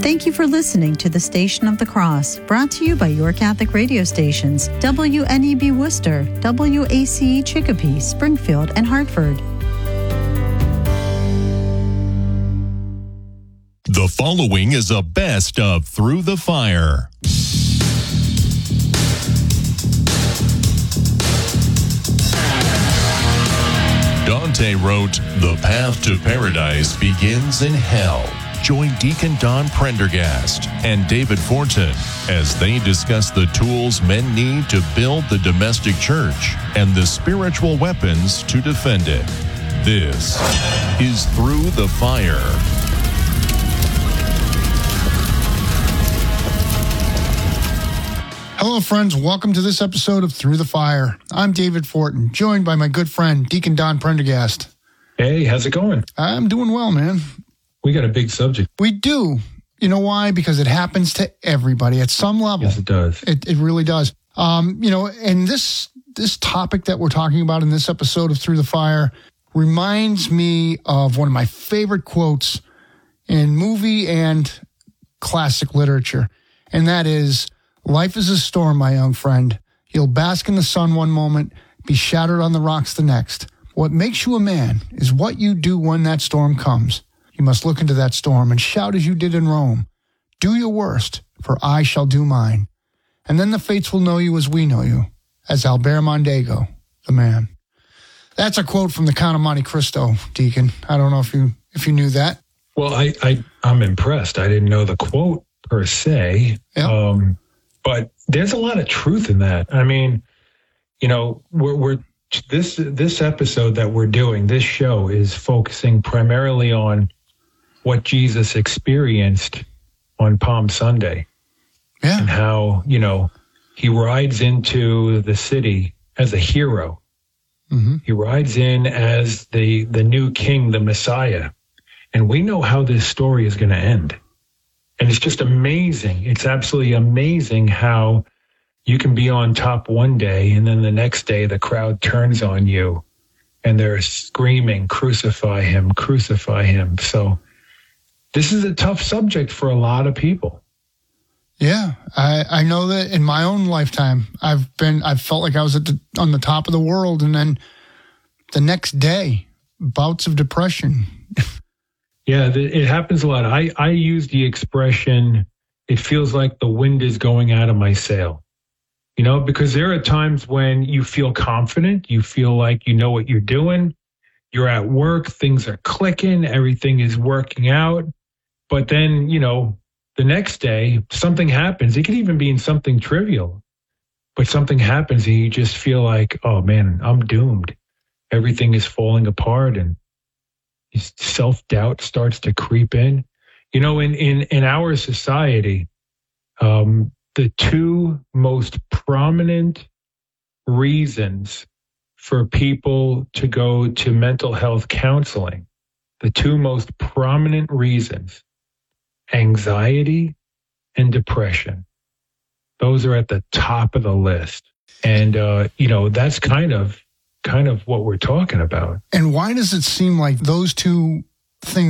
Thank you for listening to the Station of the Cross, brought to you by your Catholic radio stations, WNEB Worcester, WACE Chicopee, Springfield, and Hartford. The following is a best of Through the Fire. Dante wrote, "The path to paradise begins in hell." Join Deacon Don Prendergast and David Fortin as they discuss the tools men need to build the domestic church and the spiritual weapons to defend it. This is Through the Fire. Hello, friends. Welcome to this episode of Through the Fire. I'm David Fortin, joined by my good friend, Deacon Don Prendergast. Hey, how's it going? I'm doing well, man. We got a big subject. We do. You know why? Because it happens to everybody at some level. Yes, it does. It really does. And this topic that we're talking about in this episode of Through the Fire reminds me of one of my favorite quotes in movie and classic literature, and that is, "Life is a storm, my young friend. You'll bask in the sun one moment, be shattered on the rocks the next. What makes you a man is what you do when that storm comes. You must look into that storm and shout as you did in Rome. Do your worst, for I shall do mine. And then the fates will know you as we know you, as Albert Mondego, the man." That's a quote from the Count of Monte Cristo, Deacon. I don't know if you knew that. Well, I'm impressed. I didn't know the quote per se. Yep. But there's a lot of truth in that. I mean, you know, we're this episode that we're doing, this show is focusing primarily on what Jesus experienced on Palm Sunday. Yeah. And how, you know, he rides into the city as a hero. Mm-hmm. He rides in as the new king, the Messiah. And we know how this story is going to end. And it's just amazing. It's absolutely amazing how you can be on top one day and then the next day the crowd turns on you and they're screaming, "Crucify him, crucify him." So this is a tough subject for a lot of people. Yeah, I know that in my own lifetime, I've felt like I was on the top of the world, and then the next day, bouts of depression. Yeah, it happens a lot. I use the expression, "It feels like the wind is going out of my sail." You know, because there are times when you feel confident, you feel like you know what you're doing, you're at work, things are clicking, everything is working out. But then, you know, the next day, something happens. It could even be in something trivial, but something happens and you just feel like, oh man, I'm doomed. Everything is falling apart and self-doubt starts to creep in. You know, in our society, the two most prominent reasons for people to go to mental health counseling, the two most prominent reasons, anxiety and depression. Those are at the top of the list. And, you know, that's kind of what we're talking about. And why does it seem like those two things